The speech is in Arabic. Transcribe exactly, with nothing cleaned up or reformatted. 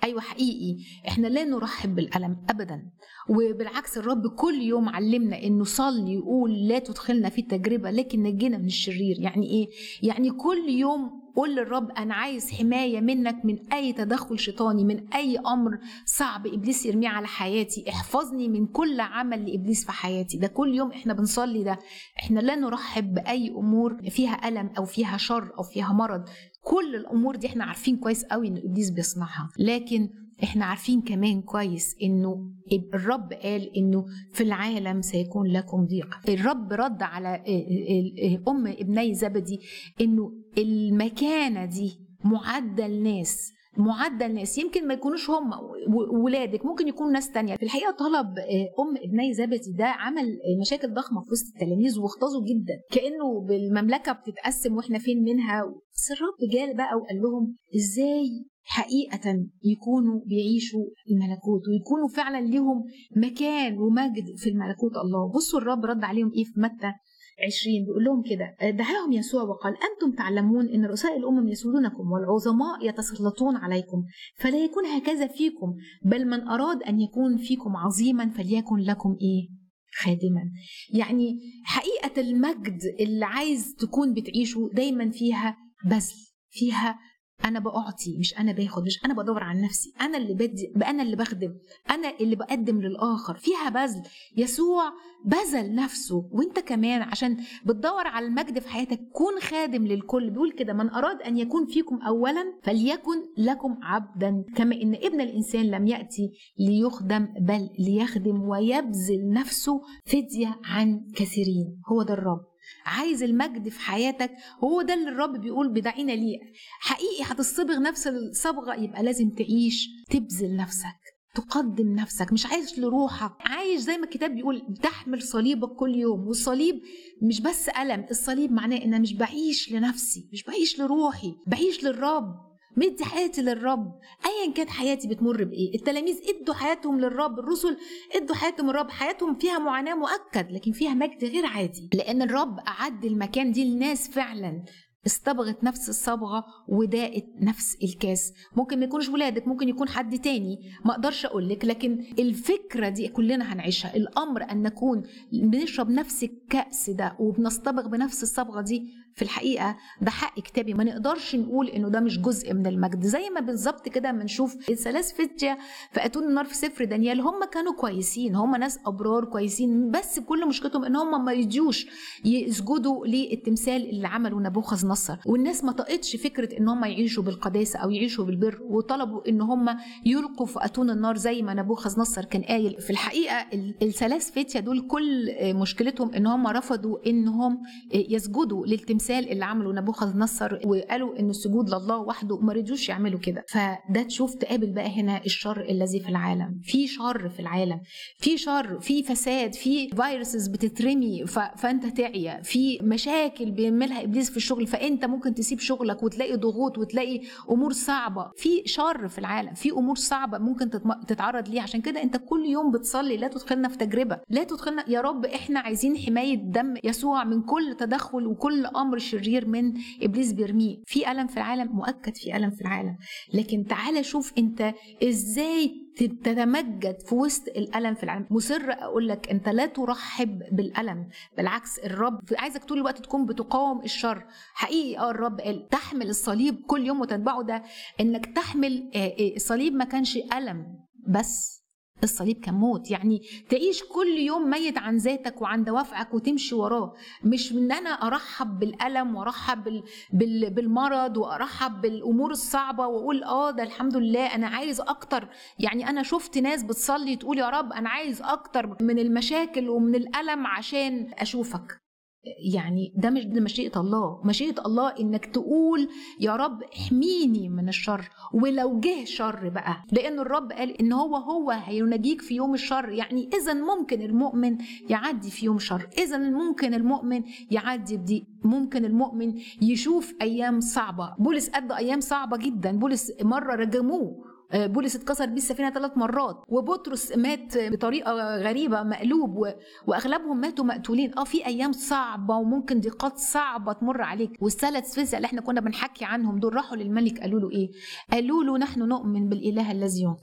أيوة حقيقي إحنا لا نرحب بالألم أبدا، وبالعكس الرب كل يوم علمنا إنه صلي يقول لا تدخلنا في التجربة لكن نجينا من الشرير. يعني إيه؟ يعني كل يوم قول للرب أنا عايز حماية منك من أي تدخل شيطاني، من أي أمر صعب إبليس يرميه على حياتي، احفظني من كل عمل لإبليس في حياتي. ده كل يوم إحنا بنصلي ده. إحنا لا نرحب بأي أمور فيها ألم أو فيها شر أو فيها مرض. كل الأمور دي إحنا عارفين كويس قوي إن إبليس بيصنعها، لكن إحنا عارفين كمان كويس إنه الرب قال إنه في العالم سيكون لكم ضيق. الرب رد على أم ابني زبدي إنه المكانة دي معدة لناس، معدل ناس يمكن ما يكونوش هم ولادك، ممكن يكونوا ناس تانية. في الحقيقة طلب أم ابني زبدي ده عمل مشاكل ضخمة في وسط التلاميذ واختزوا جدا، كأنه بالمملكة بتتقسم وإحنا فين منها. بس الرب جال بقى وقال لهم إزاي حقيقة يكونوا بيعيشوا الملكوت ويكونوا فعلا لهم مكان ومجد في الملكوت الله. بصوا الرب رد عليهم إيه في متى عشرين، بيقول لهم كده: دعاهم يسوع وقال: أنتم تعلمون أن رؤساء الأمم يسودونكم والعظماء يتسلطون عليكم، فلا يكون هكذا فيكم، بل من أراد أن يكون فيكم عظيما فليكن لكم إيه؟ خادما. يعني حقيقة المجد اللي عايز تكون بتعيشه دايما فيها بذل، فيها أنا بأعطي مش أنا باخد، مش أنا بدور عن نفسي، أنا اللي بدي، أنا اللي بخدم، أنا اللي بقدم للآخر، فيها بذل. يسوع بذل نفسه، وانت كمان عشان بتدور على المجد في حياتك كون خادم للكل. بيقول كده: من أراد أن يكون فيكم أولا فليكن لكم عبدا، كما إن ابن الإنسان لم يأتي ليخدم بل ليخدم ويبذل نفسه فدية عن كثيرين. هو ده الرب عايز المجد في حياتك، هو ده اللي الرب بيقول بدعينا ليه. حقيقي هتصبغ نفس الصبغة، يبقى لازم تعيش تبذل نفسك، تقدم نفسك، مش عايش لروحك، عايش زي ما الكتاب بيقول بتحمل صليبك كل يوم. والصليب مش بس ألم، الصليب معناه ان مش بعيش لنفسي، مش بعيش لروحي، بعيش للرب، مدي حياتي للرب ايا كانت حياتي بتمر بايه. التلاميذ ادوا حياتهم للرب، الرسل ادوا حياتهم للرب، حياتهم فيها معاناة مؤكد لكن فيها مجد غير عادي، لان الرب اعد المكان دي للناس فعلا استبغت نفس الصبغة وداقت نفس الكاس. ممكن ما يكونش ولادك، ممكن يكون حد تاني، ما اقدرش اقولك، لكن الفكرة دي كلنا هنعيشها. الامر ان نكون بنشرب نفس الكأس ده وبنستبغ بنفس الصبغة دي، في الحقيقة ده حق كتابي، ما نقدرش نقول انه ده مش جزء من المجد. زي ما بالظبط كده بنشوف الثلاث فتية فأتون النار في سفر دانيال، هم كانوا كويسين، هم ناس ابرار كويسين، بس كل مشكلتهم ان هم ما يجوش يسجدوا للتمثال اللي عمله نبوخذ نصر، والناس ما طاقتش فكرة ان هم يعيشوا بالقداسة او يعيشوا بالبر، وطلبوا ان هم يلقوا في أتون النار زي ما نبوخذ نصر كان قايل. في الحقيقة الثلاث فتية دول كل مشكلتهم ان هم رفضوا انهم يسجدوا للتمثال اللي عمله نبوخذ نصر، وقالوا ان السجود لله وحده، ما رضوش يعملوا كده. فده تشوف تقابل بقى هنا الشر الذي في العالم. في شر في العالم، في شر، في فساد، في فيروسز بتترمي ف... فانت تعيا، في مشاكل بيعملها ابليس في الشغل، فانت ممكن تسيب شغلك وتلاقي ضغوط وتلاقي امور صعبه. في شر في العالم، في امور صعبه ممكن تتعرض ليها. عشان كده انت كل يوم بتصلي: لا تدخلنا في تجربه، لا تدخلنا يا رب، احنا عايزين حمايه دم يسوع من كل تدخل وكل امر شرير من ابليس بيرميه. في الم في العالم، مؤكد في الم في العالم، لكن تعالى شوف انت ازاي تتمجد في وسط الالم في العالم. مصر اقول لك انت لا ترحب بالالم، بالعكس الرب عايزك طول الوقت تكون بتقاوم الشر. حقيقي اه الرب قال تحمل الصليب كل يوم وتتبعه، ده انك تحمل الصليب ما كانش الم بس، الصليب كان موت. يعني تعيش كل يوم ميت عن ذاتك وعن دوافعك وتمشي وراه، مش ان انا ارحب بالالم وارحب بال... بال... بالمرض وارحب بالامور الصعبه واقول اه ده الحمد لله انا عايز اكتر. يعني انا شفت ناس بتصلي تقول يا رب انا عايز اكتر من المشاكل ومن الالم عشان اشوفك. يعني ده مش ده مشيئة الله. مشيئة الله انك تقول يا رب احميني من الشر ولو جه شر بقى، لان الرب قال ان هو هو هينجيك في يوم الشر. يعني اذا ممكن المؤمن يعدي في يوم شر، اذا ممكن المؤمن يعدي بدي، ممكن المؤمن يشوف ايام صعبة. بولس قد ايام صعبة جدا، بولس مرة رجموه بولس اتكسر بيه السفينه ثلاث مرات، وبطرس مات بطريقه غريبه مقلوب، و... واغلبهم ماتوا مقتولين. اه في ايام صعبه وممكن ضيقات صعبه تمر عليك. والثلاث فزع اللي احنا كنا بنحكي عنهم دول راحوا للملك قالوا له ايه؟ قالوا له نحن نؤمن بالاله الذي ينقذ.